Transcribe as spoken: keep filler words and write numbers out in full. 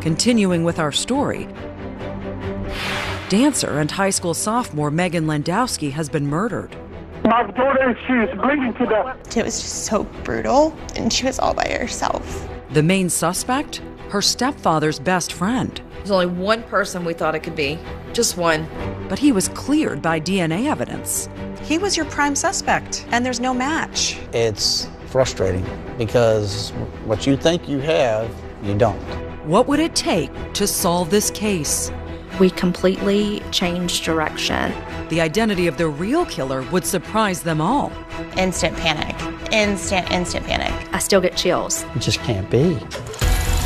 Continuing with our story, dancer and high school sophomore Megan Landowski has been murdered. My daughter, she is bleeding to death. It was just so brutal, and she was all by herself. The main suspect? Her stepfather's best friend. There's only one person we thought it could be. Just one. But he was cleared by D N A evidence. He was your prime suspect, and there's no match. It's frustrating because what you think you have, you don't. What would it take to solve this case? We completely changed direction. The identity of the real killer would surprise them all. Instant panic. Instant, instant panic. I still get chills. It just can't be.